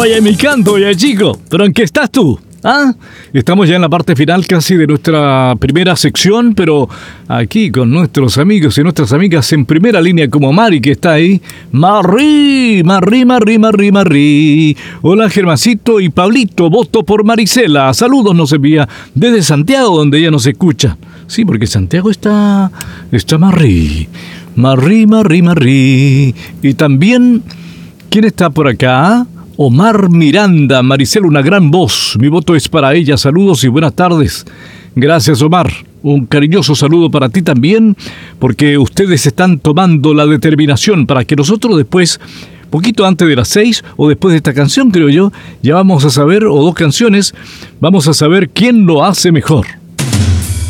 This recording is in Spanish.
Oye, mi canto, oye, chico, ¿pero en qué estás tú? ¿Ah? Estamos ya en la parte final casi de nuestra primera sección, pero aquí con nuestros amigos y nuestras amigas en primera línea como Mari, que está ahí. Marri. Hola, Germancito y Pablito, voto por Marisela. Saludos nos envía desde Santiago, donde ella nos escucha. Sí, porque Santiago está Marri. Marri. Y también, ¿quién está por acá? Omar Miranda. Marisela, una gran voz. Mi voto es para ella. Saludos y buenas tardes. Gracias, Omar. Un cariñoso saludo para ti también, porque ustedes están tomando la determinación para que nosotros después, poquito antes de las 6 o después de esta canción, creo yo, ya vamos a saber, o dos canciones, vamos a saber quién lo hace mejor.